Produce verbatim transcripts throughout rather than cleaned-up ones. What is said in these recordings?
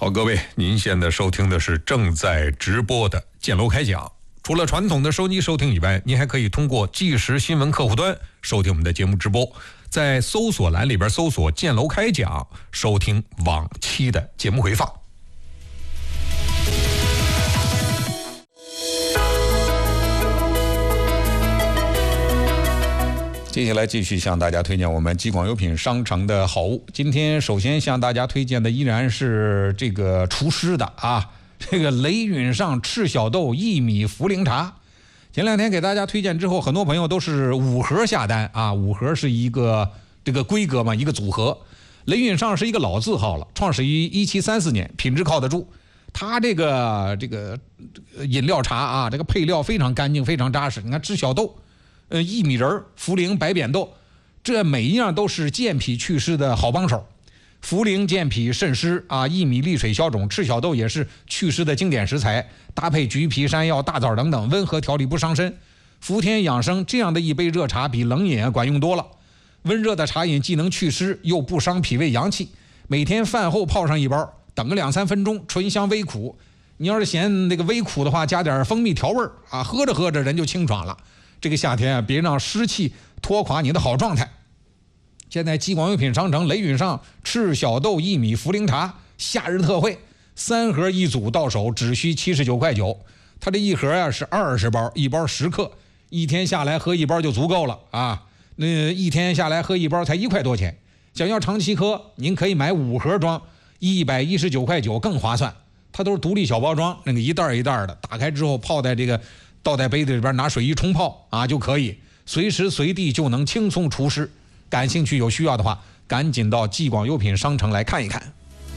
好，各位，您现在收听的是正在直播的建楼开讲。除了传统的收机收听以外，您还可以通过即时新闻客户端收听我们的节目直播，在搜索栏里边搜索建楼开讲，收听往期的节目回放。接下来继续向大家推荐我们吉广优品商城的好物。今天首先向大家推荐的依然是这个除湿的啊，这个雷允上赤小豆薏米茯苓茶。前两天给大家推荐之后，很多朋友都是五盒下单啊，五盒是一个这个规格嘛，一个组合。雷允上是一个老字号了，创始于一七三四年，品质靠得住。它这个这个饮料茶啊，这个配料非常干净，非常扎实。你看赤小豆。呃，薏米仁、茯苓、白扁豆，这每一样都是健脾祛湿的好帮手。茯苓健脾渗湿啊，薏米利水消肿，赤小豆也是祛湿的经典食材，搭配橘皮、山药、大枣等等，温和调理不伤身，福天养生。这样的一杯热茶比冷饮管用多了。温热的茶饮既能祛湿，又不伤脾胃阳气。每天饭后泡上一包，等个两三分钟，醇香微苦。你要是嫌那个微苦的话，加点蜂蜜调味啊，喝着喝着人就清爽了。这个夏天啊，别让湿气拖垮你的好状态。现在吉广优品商城雷允上赤小豆薏米茯苓茶夏日特惠，三盒一组到手只需七十九块九。它这一盒啊是二十包，一包十克，一天下来喝一包就足够了啊。那一天下来喝一包才一块多钱。想要长期喝，您可以买五盒装，一百一十九块九更划算。它都是独立小包装，那个一袋一袋的，打开之后泡在这个。倒在杯子里边，拿水一冲泡啊就可以，随时随地就能轻松除湿。感兴趣有需要的话，赶紧到吉广优品商城来看一看。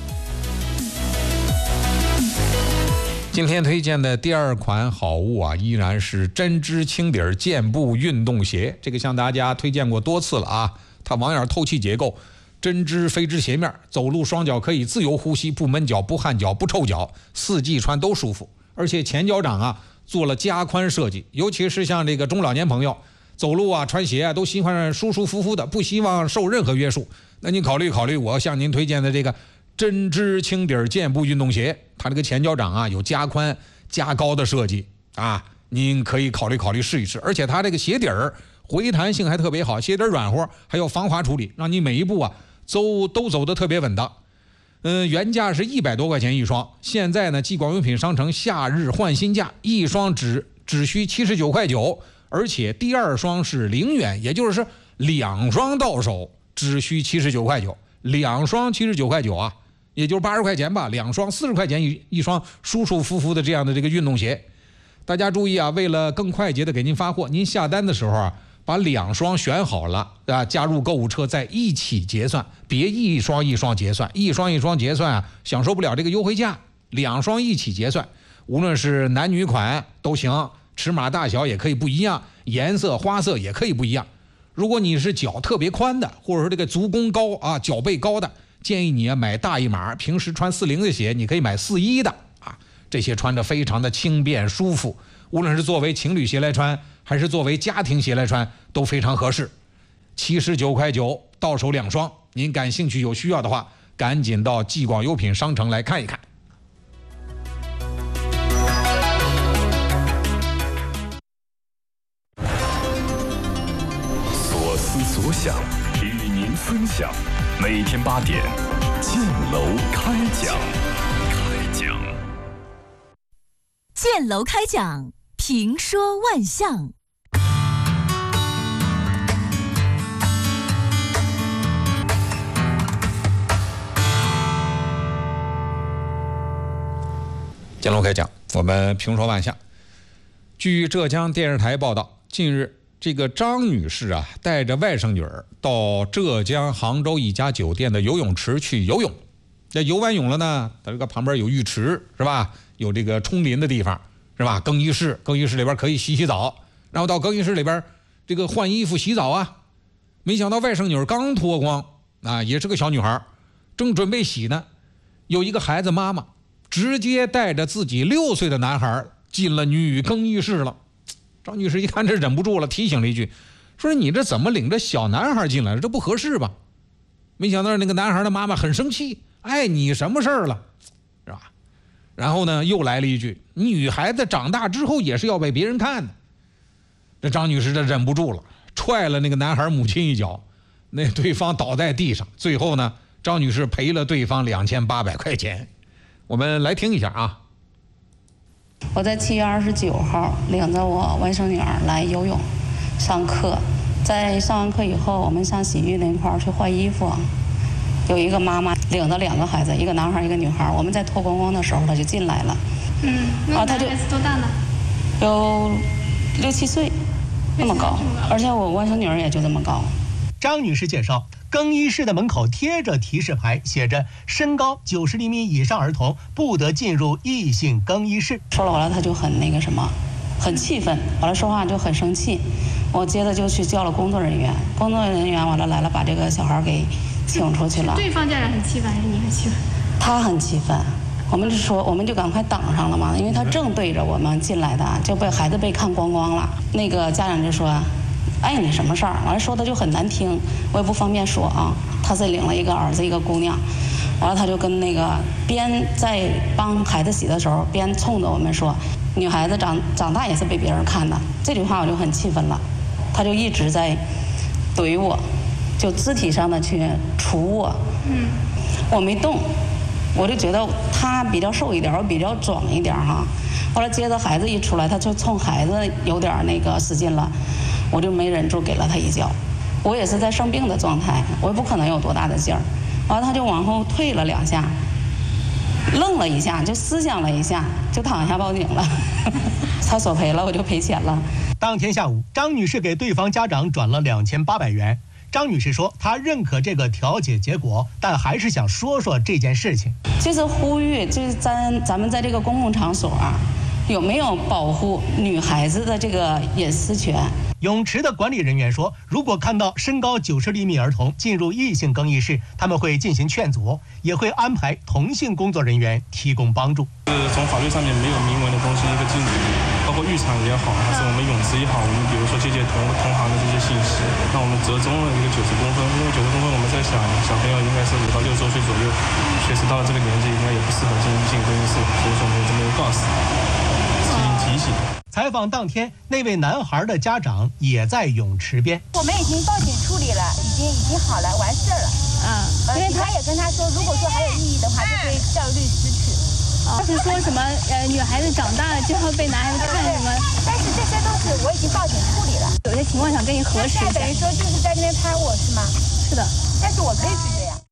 今天推荐的第二款好物啊，依然是针织轻底健步运动鞋。这个向大家推荐过多次了啊，它网眼透气结构，针织飞织鞋面，走路双脚可以自由呼吸，不闷脚、不汗脚、不臭脚，四季穿都舒服。而且前脚掌啊做了加宽设计，尤其是像这个中老年朋友走路啊穿鞋啊都喜欢舒舒服服的，不希望受任何约束，那您考虑考虑我向您推荐的这个针织轻底健步运动鞋。它这个前脚掌啊有加宽加高的设计啊，您可以考虑考虑试一试。而且它这个鞋底儿回弹性还特别好，鞋底软和，还有防滑处理，让你每一步啊走都走得特别稳当。嗯，原价是一百多块钱一双，现在呢，吉广优品商城夏日换新价，一双只只需七十九块九，而且第二双是零元，也就是说两双到手只需七十九块九，两双七十九块九啊，也就是八十块钱吧，两双四十块钱一一双舒舒服服的这样的这个运动鞋。大家注意啊，为了更快捷的给您发货，您下单的时候啊。把两双选好了啊，加入购物车再一起结算，别一双一双结算，一双一双结算啊，享受不了这个优惠价。两双一起结算，无论是男女款都行，尺码大小也可以不一样，颜色花色也可以不一样。如果你是脚特别宽的，或者说这个足弓高啊，脚背高的，建议你买大一码，平时穿四零的鞋，你可以买四一的啊，这些穿着非常的轻便舒服，无论是作为情侣鞋来穿。还是作为家庭鞋来穿都非常合适。七十九块九到手两双，您感兴趣有需要的话，赶紧到吉广优品商城来看一看。 所思所想与您分享，每天八点建楼开讲。开讲， 建楼开讲，评说万象。 建楼开讲，我们评说万象。据浙江电视台报道，近日这个张女士啊，带着外甥女儿到浙江杭州一家酒店的游泳池去游泳。那游完泳了呢，它这个旁边有浴池是吧？有这个冲淋的地方是吧？更衣室，更衣室里边可以洗洗澡，然后到更衣室里边这个换衣服洗澡啊。没想到外甥女儿刚脱光啊，也是个小女孩，正准备洗呢，有一个孩子妈妈直接带着自己六岁的男孩进了女更衣室了。张女士一看这忍不住了，提醒了一句，说你这怎么领着小男孩进来了，这不合适吧？没想到那个男孩的妈妈很生气，哎，你什么事儿了？ 然后呢，又来了一句：“女孩子长大之后也是要被别人看的。”这张女士这忍不住了，踹了那个男孩母亲一脚，那对方倒在地上。最后呢，张女士赔了对方两千八百块钱。我们来听一下啊。 我在七月二十九号领着我外甥女儿来游泳上课，在上完课以后，我们上洗浴那块儿去换衣服。有一个妈妈领着两个孩子，一个男孩一个女孩，我们在脱光光的时候，她就进来了。 嗯，那男孩子多大呢？ 有六七岁，那么高，而且我外甥女儿也就这么高。 张女士介绍，更衣室的门口贴着提示牌，写着身高九十厘米以上儿童不得进入异性更衣室。 说了完了，她就很那个什么，很气愤，完了说话就很生气。我接着就去叫了工作人员，工作人员完了来了，把这个小孩给请出去了。 对方家长很气愤还是你很气愤？ 他很气愤，我们就说我们就赶快挡上了嘛，因为他正对着我们进来的，就被孩子被看光光了。那个家长就说：“哎，你什么事儿？”完了说的就很难听，我也不方便说啊。他是领了一个儿子一个姑娘，完了他就跟那个边在帮孩子洗的时候，边冲着我们说：“女孩子长长大也是被别人看的。”这句话我就很气愤了，他就一直在怼我，就肢体上的去杵我。嗯，我没动。我就觉得他比较瘦一点，我比较壮一点哈。后来接着孩子一出来，他就冲孩子有点那个使劲了，我就没忍住给了他一脚。我也是在生病的状态，我也不可能有多大的劲儿。完了他就往后退了两下，愣了一下，就思想了一下，就躺下报警了。他索赔了，我就赔钱了。 当天下午，张女士给对方家长转了两千八百元。张女士说，她认可这个调解结果，但还是想说说这件事情。 就是呼吁，就是咱咱们在这个公共场所啊，有没有保护女孩子的这个隐私权？ 泳池的管理人员说，如果看到身高九十厘米儿童进入异性更衣室，他们会进行劝阻，也会安排同性工作人员提供帮助。 是从法律上面没有明文的东西一个禁止，包括浴场也好，还是我们泳池也好，我们比如说借鉴同同行的这些信息，那我们折中了一个九十公分，因为九十公分我们在想小朋友应该是五到六周岁左右，确实到了这个年纪应该也不适合进异性更衣室，所以说我们有这么一个告示进行提醒。 采访当天，那位男孩的家长也在泳池边。 我们已经报警处理了，已经已经好了，完事了。嗯，因为他也跟他说，如果说还有异议的话，就可以叫律师去。 他是说什么呃，女孩子长大了就要被男孩子看什么？ 但是这些都是我已经报警处理了。 有些情况想跟你核实一下。 等于说就是在那边拍我是吗？ 是的， 但是我可以去这样。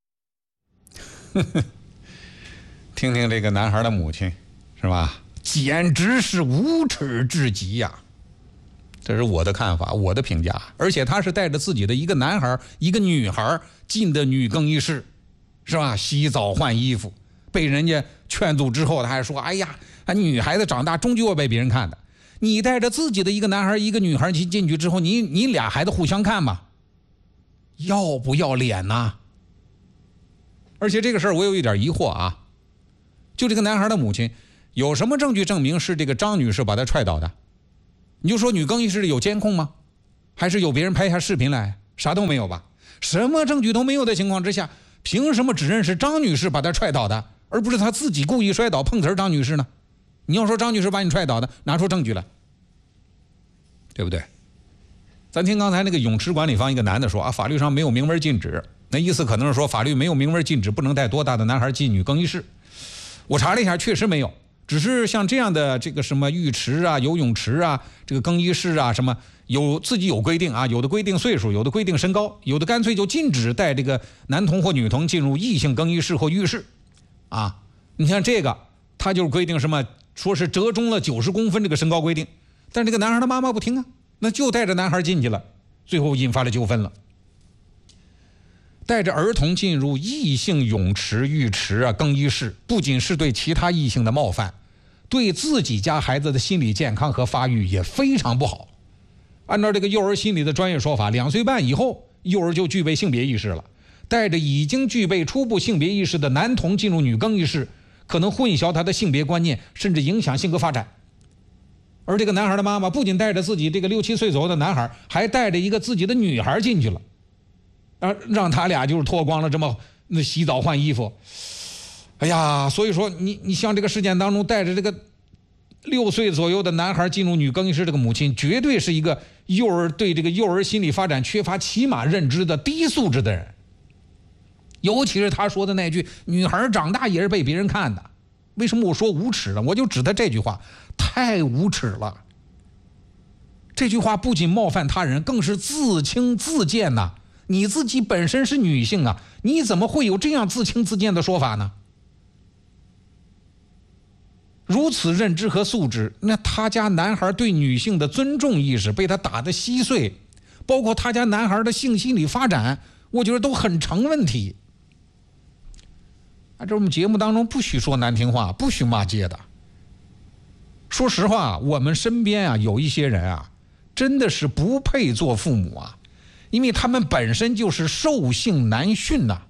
听听这个男孩的母亲，是吧？简直是无耻至极呀！这是我的看法，我的评价。而且他是带着自己的一个男孩一个女孩进的女更衣室，是吧？洗澡换衣服，被人家劝阻之后，他还说：“哎呀，女孩子长大终究要被别人看的。”你带着自己的一个男孩一个女孩进进去之后，你你俩孩子互相看吧，要不要脸呐？而且这个事儿我有一点疑惑啊，就这个男孩的母亲。有什么证据证明是这个张女士把他踹倒的？你就说女更衣室里有监控吗？还是有别人拍下视频来？啥都没有吧？什么证据都没有的情况之下，凭什么指认是张女士把他踹倒的，而不是他自己故意摔倒碰瓷儿张女士呢？你要说张女士把你踹倒的，拿出证据来，对不对？咱听刚才那个泳池管理方一个男的说啊，法律上没有明文禁止，那意思可能是说法律没有明文禁止不能带多大的男孩进女更衣室。我查了一下，确实没有。只是像这样的这个什么浴池啊、游泳池啊、这个更衣室啊，什么有自己有规定啊，有的规定岁数，有的规定身高，有的干脆就禁止带这个男童或女童进入异性更衣室或浴室，啊，你像这个，他就是规定什么，说是折中了九十公分这个身高规定，但这个男孩的妈妈不听啊，那就带着男孩进去了，最后引发了纠纷了。带着儿童进入异性泳池、浴池啊、更衣室，不仅是对其他异性的冒犯，对自己家孩子的心理健康和发育也非常不好。按照这个幼儿心理的专业说法，两岁半以后，幼儿就具备性别意识了。带着已经具备初步性别意识的男童进入女更衣室，可能混淆他的性别观念，甚至影响性格发展。而这个男孩的妈妈不仅带着自己这个六七岁左右的男孩，还带着一个自己的女孩进去了。啊，让他俩就是脱光了这么洗澡换衣服， 哎呀，所以说你你像这个事件当中带着这个六岁左右的男孩进入女更衣室，这个母亲绝对是一个幼儿对这个幼儿心理发展缺乏起码认知的低素质的人。尤其是他说的那句“女孩长大也是被别人看的”，为什么我说无耻呢？我就指他这句话太无耻了。这句话不仅冒犯他人，更是自轻自贱呐、啊！你自己本身是女性啊，你怎么会有这样自轻自贱的说法呢？如此认知和素质，那他家男孩对女性的尊重意识被他打得稀碎，包括他家男孩的性心理发展，我觉得都很成问题。啊，这我们节目当中不许说难听话，不许骂街的。说实话，我们身边啊有一些人啊，真的是不配做父母啊，因为他们本身就是兽性难驯呐、啊。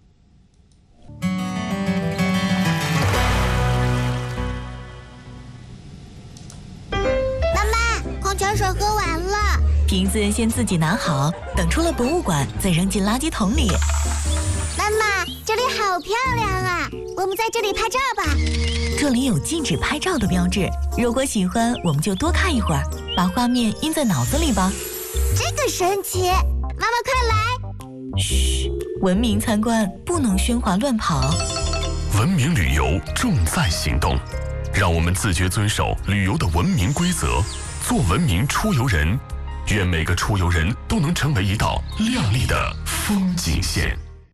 泉水喝完了， 瓶子先自己拿好，等出了博物馆再扔进垃圾桶里。 妈妈，这里好漂亮啊，我们在这里拍照吧。 这里有禁止拍照的标志，如果喜欢我们就多看一会儿，把画面印在脑子里吧。 这个神奇，妈妈快来。 嘘，文明参观不能喧哗乱跑。 文明旅游重在行动，让我们自觉遵守旅游的文明规则，做文明出游人。愿每个出游人都能成为一道亮丽的风景线。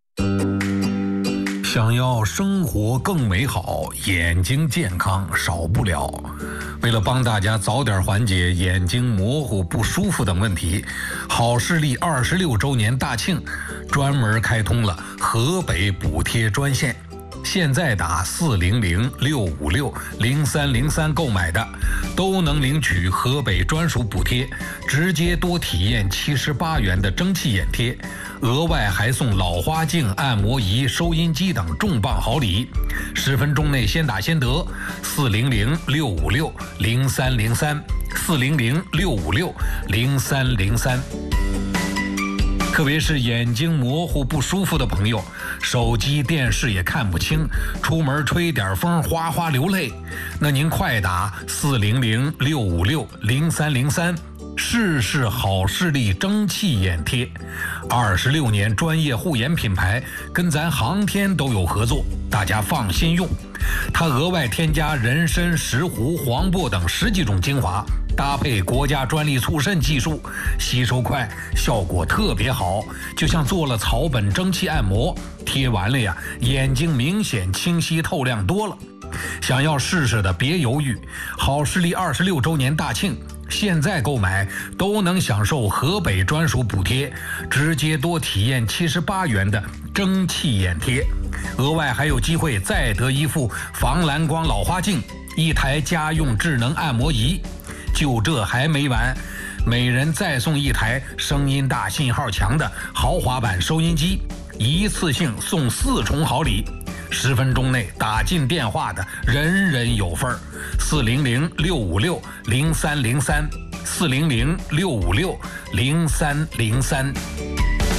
想要生活更美好，眼睛健康少不了。为了帮大家早点缓解眼睛模糊不舒服等问题，好视力二十六周年大庆专门开通了河北补贴专线。现在打四零零六五六零三零三购买的，都能领取河北专属补贴，直接多体验七十八元的蒸汽眼贴，额外还送老花镜、按摩仪、收音机等重磅好礼。十分钟内先打先得，四零零六五六零三零三，四零零六五六零三零三。特别是眼睛模糊不舒服的朋友，手机电视也看不清，出门吹点风哗哗流泪，那您快打四零零六五六零三零三，试试好视力蒸汽眼贴。二十六年专业护眼品牌，跟咱航天都有合作，大家放心用。它额外添加人参、石斛、黄柏等十几种精华，搭配国家专利促渗技术，吸收快，效果特别好，就像做了草本蒸汽按摩，贴完了呀，眼睛明显清晰透亮多了。想要试试的别犹豫，好视力二十六周年大庆，现在购买都能享受河北专属补贴，直接多体验七十八元的蒸汽眼贴，额外还有机会再得一副防蓝光老花镜，一台家用智能按摩仪。就这还没完，每人再送一台声音大、信号强的豪华版收音机，一次性送四重好礼。十分钟内打进电话的人人有份儿。四零零六五六零三零三，四零零六五六零三零三。